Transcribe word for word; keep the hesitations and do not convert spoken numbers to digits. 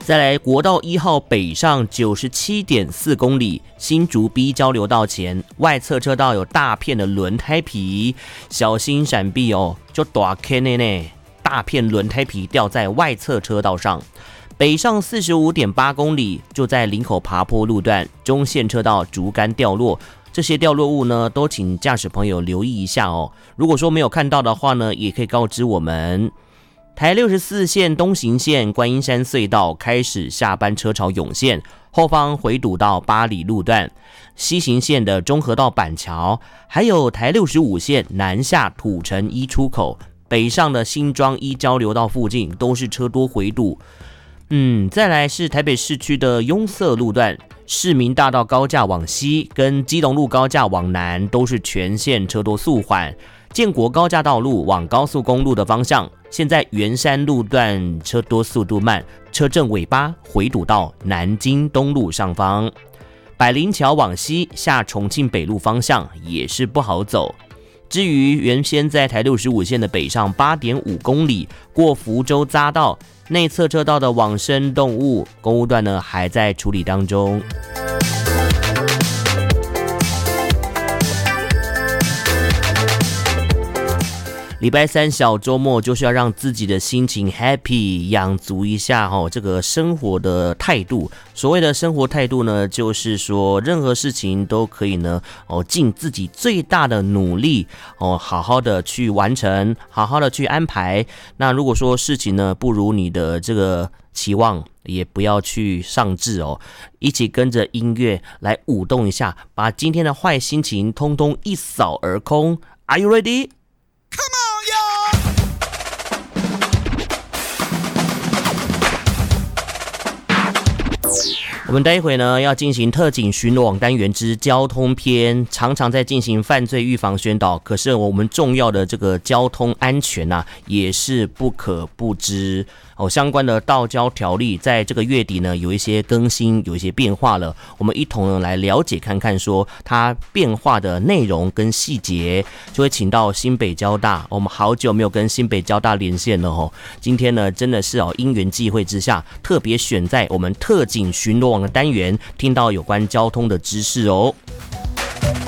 再来国道一号北上 九十七点四 公里，新竹 B 交流道前外侧车道有大片的轮胎皮，小心闪避哦，就大坑的呢，大片轮胎皮掉在外侧车道上。北上 四十五点八 公里，就在林口爬坡路段中线车道竹竿掉落，这些掉落物呢，都请驾驶朋友留意一下哦。如果说没有看到的话呢，也可以告知我们。台六十四线东行线观音山隧道开始下班车潮涌现，后方回堵到八里路段，西行线的中和到板桥，还有台六十五线南下土城一出口，北上的新庄一交流道附近都是车多回堵。嗯，再来是台北市区的拥塞路段，市民大道高架往西跟基隆路高架往南都是全线车多速缓。建国高架道路往高速公路的方向，现在圆山路段车多速度慢，车阵尾巴回堵到南京东路上方。百灵桥往西下重庆北路方向也是不好走。至于原先在台六十五线的北上 八点五 公里，过福州匝道内侧车道的往生动物公务段呢，还在处理当中。礼拜三小周末就是要让自己的心情 happy， 养足一下哦，这个生活的态度。所谓的生活态度呢，就是说任何事情都可以呢哦，尽自己最大的努力哦，好好的去完成，好好的去安排。那如果说事情呢不如你的这个期望，也不要去上志哦，一起跟着音乐来舞动一下，把今天的坏心情通通一扫而空。Are you ready? Come on, y'all! 我们待一会呢要进行特警巡逻网单元之交通篇，常常在进行犯罪预防宣导，可是我们重要的这个交通安全啊，也是不可不知哦。相关的道交条例在这个月底呢有一些更新，有一些变化了，我们一同呢来了解看看说它变化的内容跟细节，就会请到新北交大，我们好久没有跟新北交大连线了哦。今天呢真的是哦因缘际会之下，特别选在我们特警巡逻网的单元听到有关交通的知识哦。